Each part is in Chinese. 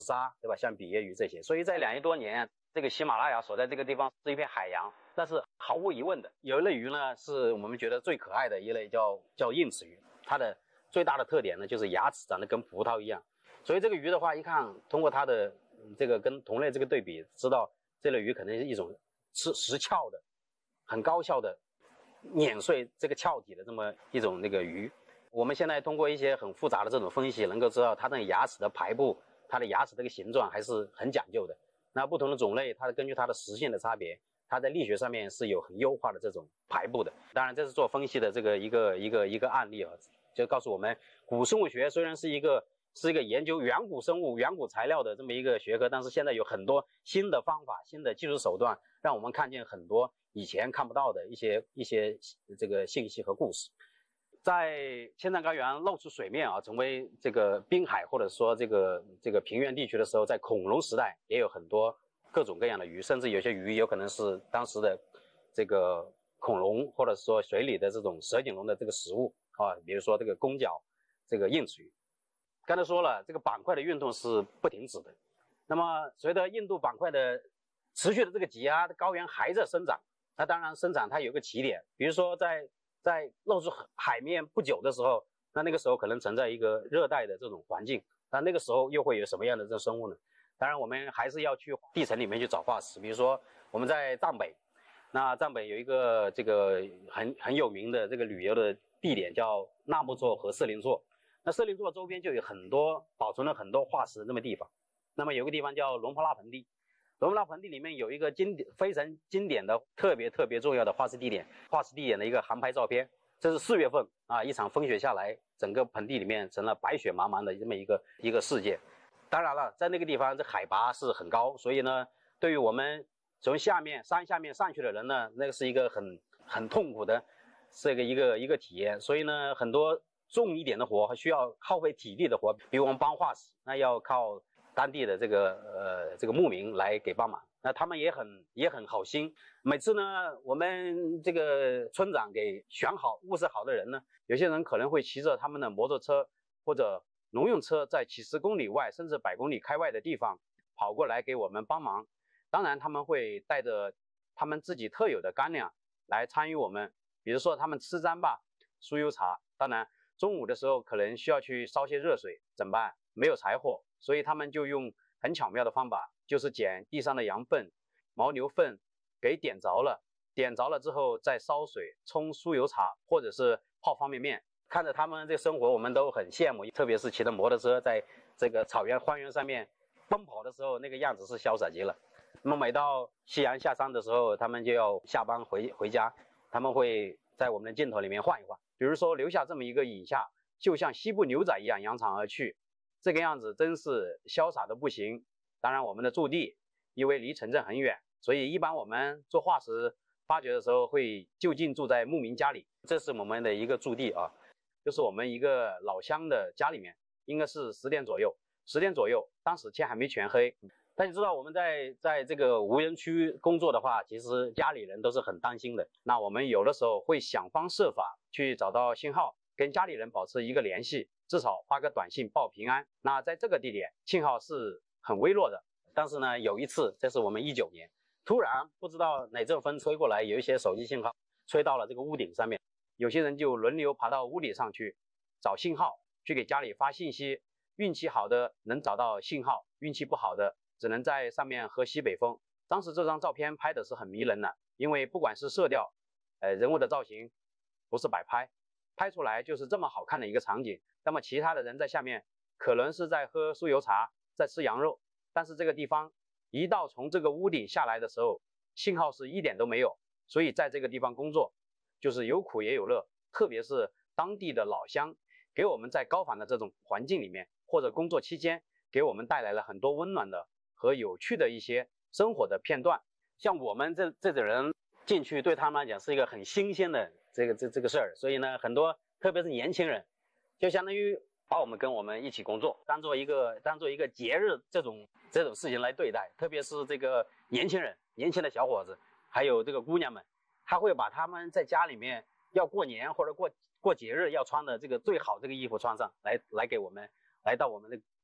鲨，对吧？像比耶鱼这些。所以在2亿多年，这个喜马拉雅所在这个地方是一片海洋。但是毫无疑问的，有一类鱼呢，是我们觉得最可爱的一类叫硬齿鱼。它的最大的特点呢，就是牙齿长得跟葡萄一样。所以这个鱼的话，一看通过它的这个跟同类这个对比，知道这类鱼可能是一种吃食鞘的、很高效的碾碎这个鞘体的这么一种那个鱼。我们现在通过一些很复杂的这种分析，能够知道它的牙齿的排布，它的牙齿这个形状还是很讲究的。那不同的种类，它根据它的食性的差别，它在力学上面是有很优化的这种排布的。当然，这是做分析的这个一个案例啊，就告诉我们，古生物学虽然是一个研究远古生物、远古材料的这么一个学科，但是现在有很多新的方法、新的技术手段，让我们看见很多以前看不到的一些这个信息和故事。在千丈高原露出水面啊，成为这个滨海或者说这个平原地区的时候，在恐龙时代也有很多各种各样的鱼，甚至有些鱼有可能是当时的这个恐龙或者说水里的这种蛇颈龙的这个食物啊，比如说这个公角这个硬齿鱼。刚才说了，这个板块的运动是不停止的。那么随着印度板块的持续的这个挤压，高原还在生长。那当然生长它有个起点，比如说在露出海面不久的时候，那个时候可能存在一个热带的这种环境，那个时候又会有什么样的这种生物呢？当然我们还是要去地层里面去找化石，比如说我们在藏北，那藏北有一个这个很有名的这个旅游的地点叫纳木错和色林错。那色林错周边就有很多保存了很多化石的这么地方。那么有个地方叫龙婆拉盆地，龙婆拉盆地里面有一个非常经典的特别重要的化石地点的一个航拍照片。这是4月份啊，一场风雪下来，整个盆地里面成了白雪茫茫的这么一个世界。当然了，在那个地方这海拔是很高，所以呢，对于我们从山下面上去的人呢，那个是一个很痛苦的这个一个体验。所以呢，很多重一点的活需要耗费体力的活，比如我们搬化石，那要靠当地的这个牧民来给帮忙。那他们也很好心，每次呢，我们这个村长给选好物色好的人呢，有些人可能会骑着他们的摩托车或者农用车，在几十公里外甚至100公里开外的地方跑过来给我们帮忙。当然他们会带着他们自己特有的干粮来参与我们，比如说他们吃糌粑、酥油茶。当然中午的时候可能需要去烧些热水，怎么办？没有柴火，所以他们就用很巧妙的方法，就是捡地上的羊粪、牦牛粪给点着了之后再烧水冲酥油茶或者是泡方便面。看着他们这生活我们都很羡慕，特别是骑着摩托车在这个草原荒原上面奔跑的时候，那个样子是潇洒极了。那么每到夕阳下山的时候，他们就要下班回家，他们会在我们的镜头里面晃一晃，比如说留下这么一个影像，就像西部牛仔一样扬长而去，这个样子真是潇洒的不行。当然我们的驻地因为离城镇很远，所以一般我们做化石发掘的时候会就近住在牧民家里，这是我们的一个驻地啊，就是我们一个老乡的家里面，应该是10点左右，当时天还没全黑。但你知道我们在这个无人区工作的话，其实家里人都是很担心的。那我们有的时候会想方设法去找到信号，跟家里人保持一个联系，至少发个短信报平安。那在这个地点信号是很微弱的，但是呢，有一次，这是我们19年，突然不知道哪阵风吹过来，有一些手机信号吹到了这个屋顶上面，有些人就轮流爬到屋顶上去找信号，去给家里发信息。运气好的能找到信号，运气不好的只能在上面喝西北风。当时这张照片拍的是很迷人的，因为不管是色调，人物的造型不是摆拍，拍出来就是这么好看的一个场景。那么其他的人在下面可能是在喝酥油茶，在吃羊肉，但是这个地方一到从这个屋顶下来的时候，信号是一点都没有。所以在这个地方工作就是有苦也有乐，特别是当地的老乡给我们在高反的这种环境里面或者工作期间，给我们带来了很多温暖的和有趣的一些生活的片段。像我们这种人进去，对他们来讲是一个很新鲜的这个事儿，所以呢，很多特别是年轻人，就相当于把我们跟我们一起工作当做一个节日这种事情来对待。特别是这个年轻人、年轻的小伙子，还有这个姑娘们，他会把他们在家里面要过年或者过节日要穿的这个最好这个衣服穿上来给我们，来到我们的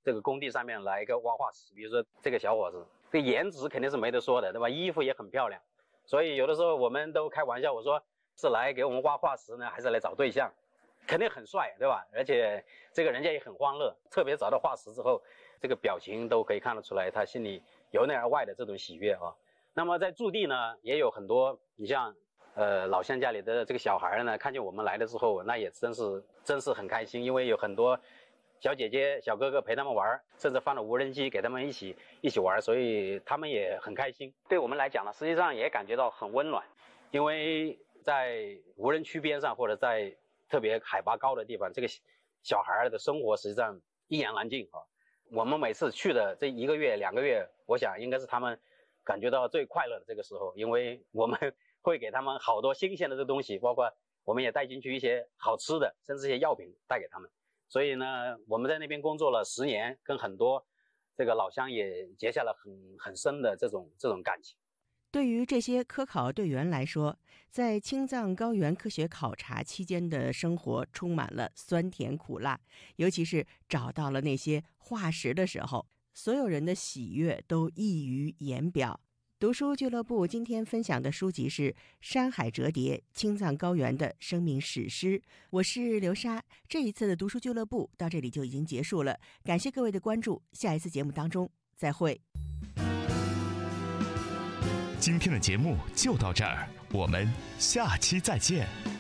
这个工地上面来一个挖化石，比如说这个小伙子，这颜值肯定是没得说的，对吧？衣服也很漂亮，所以有的时候我们都开玩笑，我说是来给我们挖化石呢，还是来找对象？肯定很帅，对吧？而且这个人家也很欢乐，特别找到化石之后，这个表情都可以看得出来，他心里由内而外的这种喜悦啊。那么在驻地呢，也有很多，你像老乡家里的这个小孩呢，看见我们来了之后，那也真是很开心，因为有很多小姐姐、小哥哥陪他们玩，甚至放了无人机给他们一起玩，所以他们也很开心。对我们来讲呢，实际上也感觉到很温暖，因为在无人区边上或者在特别海拔高的地方，这个小孩的生活实际上一言难尽啊。我们每次去的这1个月、2个月，我想应该是他们感觉到最快乐的这个时候，因为我们会给他们好多新鲜的这东西，包括我们也带进去一些好吃的，甚至一些药品带给他们。所以呢，我们在那边工作了10年，跟很多这个老乡也结下了很深的这种感情。 对于这些科考队员来说，在青藏高原科学考察期间的生活充满了酸甜苦辣，尤其是找到了那些化石的时候，所有人的喜悦都溢于言表。读书俱乐部今天分享的书籍是《山海折叠：青藏高原的生命史诗》。我是刘莎，这一次的读书俱乐部到这里就已经结束了，感谢各位的关注，下一次节目当中再会。 今天的节目就到这儿，我们下期再见。